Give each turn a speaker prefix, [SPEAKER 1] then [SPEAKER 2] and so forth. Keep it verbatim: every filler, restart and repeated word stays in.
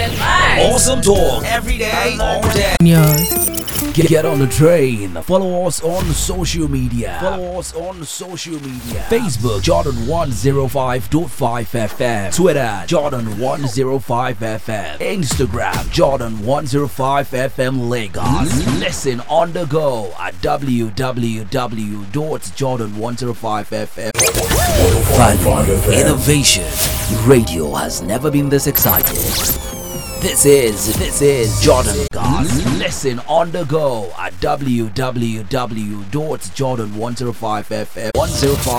[SPEAKER 1] Awesome talk every day, all day.
[SPEAKER 2] Yes.
[SPEAKER 1] Get, get on the train. Follow us on social media. Follow us on social media. Facebook Jordan one oh five point five F M. Twitter Jordan one oh five F M. Instagram Jordan one oh five F M Lagos. Listen on the go at w w w dot jordan one oh five F M. Value, innovation. Radio has never been this excited. This is, this is Jordan God. Listen on the go at w w w dot jordan one oh five F M one oh five